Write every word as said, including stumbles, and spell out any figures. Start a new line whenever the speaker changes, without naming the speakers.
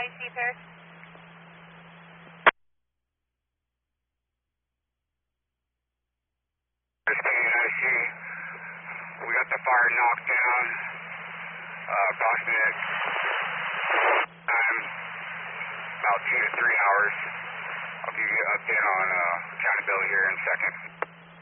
I C, Paris.
This Canyon I C. We got the fire knocked down. Uh, approximate time, about two to three hours. I'll give you an update on uh, accountability here in a second.